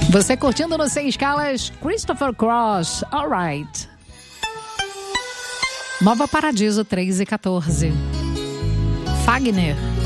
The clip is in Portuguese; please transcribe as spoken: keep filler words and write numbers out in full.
Você curtindo no Sem Escalas, Christopher Cross, Alright. Nova Paradiso três e quatorze. Fagner.